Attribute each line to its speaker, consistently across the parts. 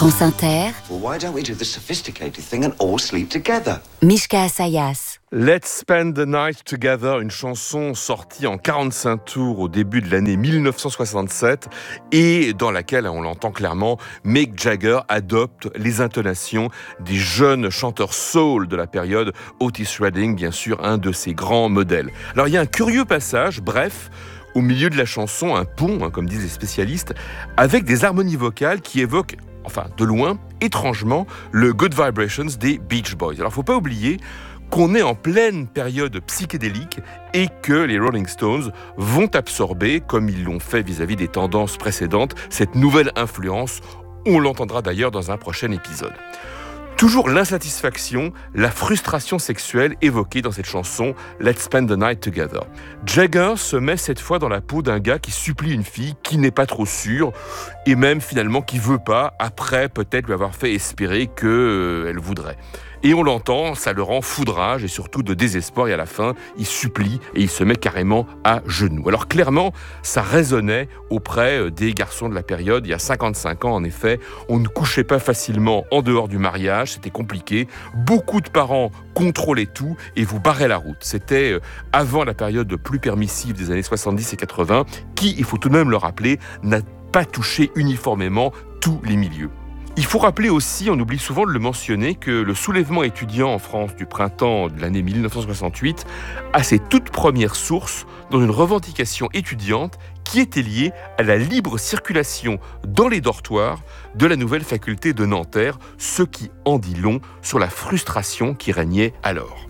Speaker 1: France Inter,
Speaker 2: Well, why don't we do the sophisticated thing and all sleep together?
Speaker 1: Mishka Assayas.
Speaker 3: Let's Spend the Night Together, une chanson sortie en 45 tours au début de l'année 1967 et dans laquelle, on l'entend clairement, Mick Jagger adopte les intonations des jeunes chanteurs soul de la période, Otis Redding, bien sûr, un de ses grands modèles. Alors il y a un curieux passage, bref, au milieu de la chanson, un pont, comme disent les spécialistes, avec des harmonies vocales qui évoquent, enfin de loin, étrangement, le Good Vibrations des Beach Boys. Alors faut pas oublier qu'on est en pleine période psychédélique et que les Rolling Stones vont absorber, comme ils l'ont fait vis-à-vis des tendances précédentes, cette nouvelle influence. On l'entendra d'ailleurs dans un prochain épisode. Toujours l'insatisfaction, la frustration sexuelle évoquée dans cette chanson Let's Spend the Night Together. Jagger se met cette fois dans la peau d'un gars qui supplie une fille qui n'est pas trop sûre et même finalement qui veut pas, après peut-être lui avoir fait espérer qu'elle voudrait. Et on l'entend, ça le rend foudrage et surtout de désespoir. Et à la fin, il supplie et il se met carrément à genoux. Alors clairement, ça résonnait auprès des garçons de la période. Il y a 55 ans, en effet, on ne couchait pas facilement en dehors du mariage. C'était compliqué. Beaucoup de parents contrôlaient tout et vous barraient la route. C'était avant la période plus permissive des années 70 et 80, qui, il faut tout de même le rappeler, n'a pas touché uniformément tous les milieux. Il faut rappeler aussi, on oublie souvent de le mentionner, que le soulèvement étudiant en France du printemps de l'année 1968 a ses toutes premières sources dans une revendication étudiante qui était liée à la libre circulation dans les dortoirs de la nouvelle faculté de Nanterre, ce qui en dit long sur la frustration qui régnait alors.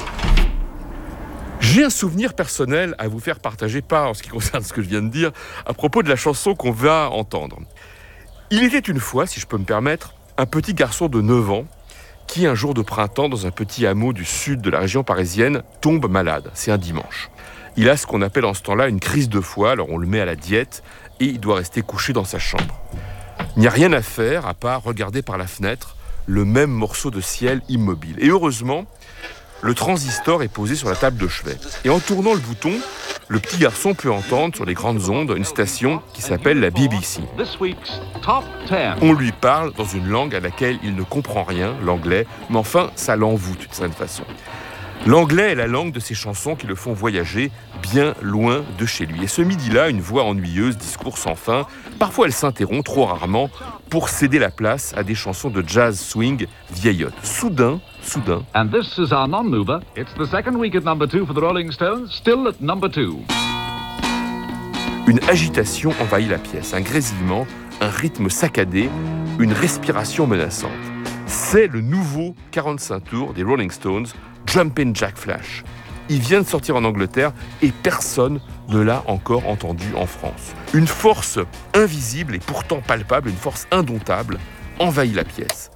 Speaker 3: J'ai un souvenir personnel à vous faire partager, pas en ce qui concerne ce que je viens de dire, à propos de la chanson qu'on va entendre. Il était une fois, si je peux me permettre, un petit garçon de 9 ans qui, un jour de printemps, dans un petit hameau du sud de la région parisienne, tombe malade. C'est un dimanche. Il a ce qu'on appelle en ce temps-là une crise de foie, alors on le met à la diète et il doit rester couché dans sa chambre. Il n'y a rien à faire à part regarder par la fenêtre le même morceau de ciel immobile. Et heureusement, le transistor est posé sur la table de chevet. Et en tournant le bouton, le petit garçon peut entendre sur les grandes ondes une station qui s'appelle la BBC. On lui parle dans une langue à laquelle il ne comprend rien, l'anglais, mais enfin, ça l'envoûte d'une certaine façon. L'anglais est la langue de ces chansons qui le font voyager bien loin de chez lui. Et ce midi-là, une voix ennuyeuse, discours sans fin, parfois elle s'interrompt, trop rarement, pour céder la place à des chansons de jazz swing vieillottes. Soudain,
Speaker 4: And this is our non-mover. It's the second week at number 2 for the Rolling Stones, still at number 2.
Speaker 3: Une agitation envahit la pièce, un grésillement, un rythme saccadé, une respiration menaçante. C'est le nouveau 45 tours des Rolling Stones, Jumpin' Jack Flash. Il vient de sortir en Angleterre et personne ne l'a encore entendu en France. Une force invisible et pourtant palpable, une force indomptable, envahit la pièce.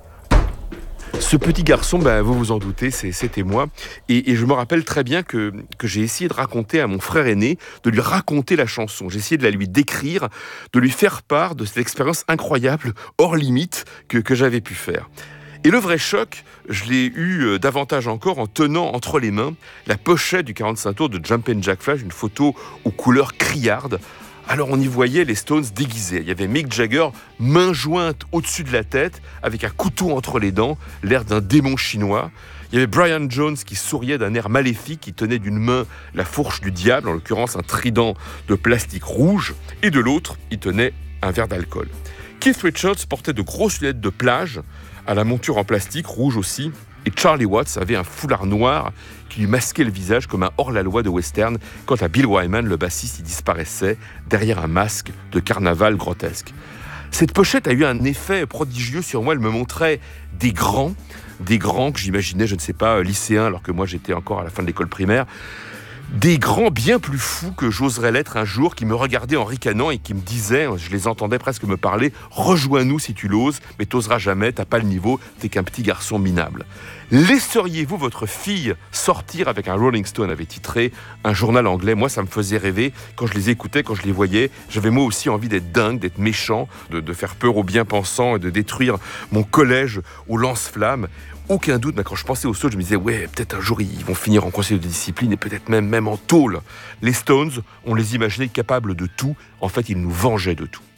Speaker 3: Ce petit garçon, vous vous en doutez, c'était moi. Et je me rappelle très bien que j'ai essayé de raconter à mon frère aîné, de lui raconter la chanson. J'ai essayé de la lui décrire, de lui faire part de cette expérience incroyable, hors limite, que j'avais pu faire. Et le vrai choc, je l'ai eu davantage encore en tenant entre les mains la pochette du 45 tours de Jumpin' Jack Flash, une photo aux couleurs criardes. Alors on y voyait les Stones déguisés. Il y avait Mick Jagger, main jointe au-dessus de la tête, avec un couteau entre les dents, l'air d'un démon chinois. Il y avait Brian Jones qui souriait d'un air maléfique, qui tenait d'une main la fourche du diable, en l'occurrence un trident de plastique rouge, et de l'autre, il tenait un verre d'alcool. Keith Richards portait de grosses lunettes de plage, à la monture en plastique, rouge aussi, et Charlie Watts avait un foulard noir qui lui masquait le visage comme un hors-la-loi de western, quant à Bill Wyman, le bassiste, il disparaissait derrière un masque de carnaval grotesque. Cette pochette a eu un effet prodigieux sur moi, elle me montrait des grands que j'imaginais, je ne sais pas, lycéens, alors que moi j'étais encore à la fin de l'école primaire, des grands bien plus fous que j'oserais l'être un jour, qui me regardaient en ricanant et qui me disaient, je les entendais presque me parler, « Rejoins-nous si tu l'oses, mais t'oseras jamais, t'as pas le niveau, t'es qu'un petit garçon minable. » Laisseriez-vous votre fille sortir avec un Rolling Stone, avait titré un journal anglais. Moi, ça me faisait rêver quand je les écoutais, quand je les voyais. J'avais moi aussi envie d'être dingue, d'être méchant, de faire peur aux bien-pensants et de détruire mon collège au lance-flammes. Aucun doute, mais quand je pensais aux Stones, je me disais, ouais, peut-être un jour ils vont finir en conseil de discipline et peut-être même en tôle. Les Stones, on les imaginait capables de tout. En fait, ils nous vengeaient de tout.